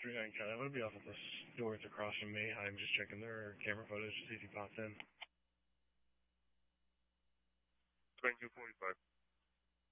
39 County. I'm going to be off at the stores across from me. I'm just checking their camera footage to see if he pops in. 2245.